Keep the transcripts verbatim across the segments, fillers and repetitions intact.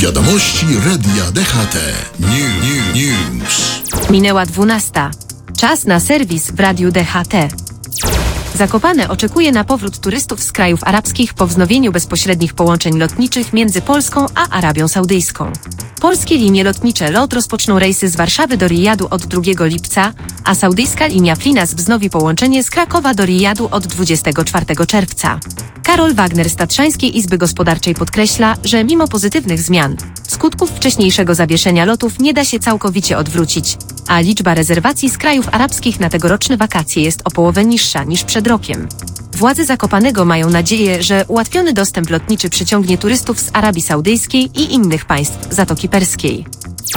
Wiadomości Radia D H T. New, new, news. Minęła dwunasta. Czas na serwis w Radiu D H T. Zakopane oczekuje na powrót turystów z krajów arabskich po wznowieniu bezpośrednich połączeń lotniczych między Polską a Arabią Saudyjską. Polskie linie lotnicze LOT rozpoczną rejsy z Warszawy do Rijadu od drugiego lipca, a saudyjska linia Flinas wznowi połączenie z Krakowa do Rijadu od dwudziestego czwartego czerwca. Karol Wagner z Tatrzańskiej Izby Gospodarczej podkreśla, że mimo pozytywnych zmian, skutków wcześniejszego zawieszenia lotów nie da się całkowicie odwrócić, a liczba rezerwacji z krajów arabskich na tegoroczne wakacje jest o połowę niższa niż przed rokiem. Władze Zakopanego mają nadzieję, że ułatwiony dostęp lotniczy przyciągnie turystów z Arabii Saudyjskiej i innych państw Zatoki Perskiej.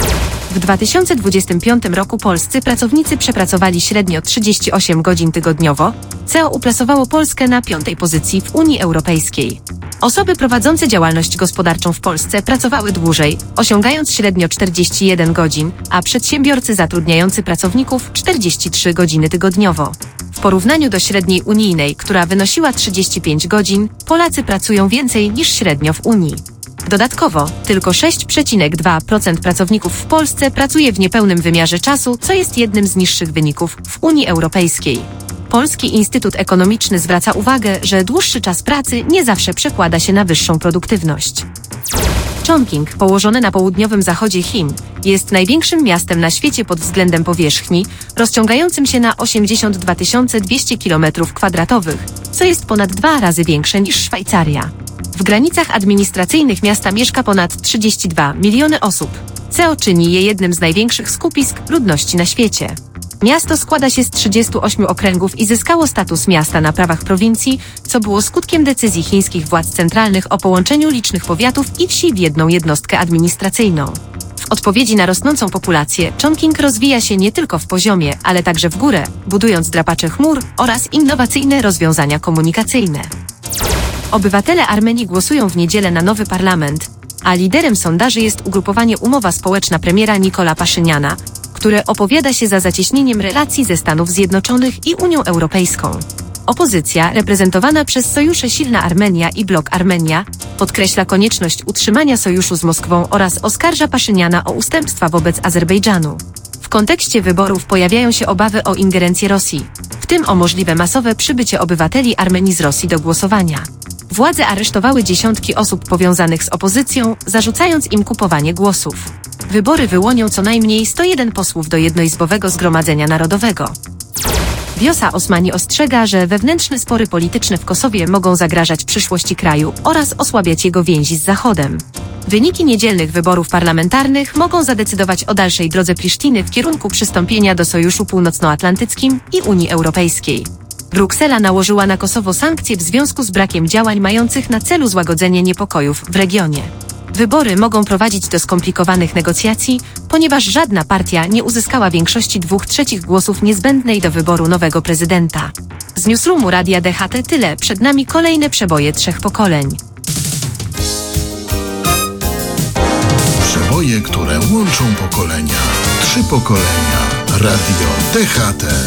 W dwa tysiące dwudziestym piątym roku polscy pracownicy przepracowali średnio trzydzieści osiem godzin tygodniowo, co uplasowało Polskę na piątej pozycji w Unii Europejskiej. Osoby prowadzące działalność gospodarczą w Polsce pracowały dłużej, osiągając średnio czterdzieści jeden godzin, a przedsiębiorcy zatrudniający pracowników czterdzieści trzy godziny tygodniowo. W porównaniu do średniej unijnej, która wynosiła trzydzieści pięć godzin, Polacy pracują więcej niż średnio w Unii. Dodatkowo, tylko sześć przecinek dwa procent pracowników w Polsce pracuje w niepełnym wymiarze czasu, co jest jednym z niższych wyników w Unii Europejskiej. Polski Instytut Ekonomiczny zwraca uwagę, że dłuższy czas pracy nie zawsze przekłada się na wyższą produktywność. Chongqing, położone na południowym zachodzie Chin, jest największym miastem na świecie pod względem powierzchni, rozciągającym się na osiemdziesiąt dwa tysiące dwieście kilometrów kwadratowych, co jest ponad dwa razy większe niż Szwajcaria. W granicach administracyjnych miasta mieszka ponad trzydzieści dwa miliony osób, co czyni je jednym z największych skupisk ludności na świecie. Miasto składa się z trzydziestu ośmiu okręgów i zyskało status miasta na prawach prowincji, co było skutkiem decyzji chińskich władz centralnych o połączeniu licznych powiatów i wsi w jedną jednostkę administracyjną. W odpowiedzi na rosnącą populację, Chongqing rozwija się nie tylko w poziomie, ale także w górę, budując drapacze chmur oraz innowacyjne rozwiązania komunikacyjne. Obywatele Armenii głosują w niedzielę na nowy parlament, a liderem sondaży jest ugrupowanie Umowa Społeczna premiera Nikola Paszyniana, które opowiada się za zacieśnieniem relacji ze Stanów Zjednoczonych i Unią Europejską. Opozycja, reprezentowana przez sojusze Silna Armenia i Blok Armenia, podkreśla konieczność utrzymania sojuszu z Moskwą oraz oskarża Paszyniana o ustępstwa wobec Azerbejdżanu. W kontekście wyborów pojawiają się obawy o ingerencję Rosji, w tym o możliwe masowe przybycie obywateli Armenii z Rosji do głosowania. Władze aresztowały dziesiątki osób powiązanych z opozycją, zarzucając im kupowanie głosów. Wybory wyłonią co najmniej sto jeden posłów do Jednoizbowego Zgromadzenia Narodowego. Wiosa Osmani ostrzega, że wewnętrzne spory polityczne w Kosowie mogą zagrażać przyszłości kraju oraz osłabiać jego więzi z Zachodem. Wyniki niedzielnych wyborów parlamentarnych mogą zadecydować o dalszej drodze Prisztiny w kierunku przystąpienia do Sojuszu Północnoatlantyckim i Unii Europejskiej. Bruksela nałożyła na Kosowo sankcje w związku z brakiem działań mających na celu złagodzenie niepokojów w regionie. Wybory mogą prowadzić do skomplikowanych negocjacji, ponieważ żadna partia nie uzyskała większości dwóch trzecich głosów niezbędnej do wyboru nowego prezydenta. Z Newsroomu Radia D H T tyle, przed nami kolejne przeboje trzech pokoleń. Przeboje, które łączą pokolenia. Trzy pokolenia. Radio D H T.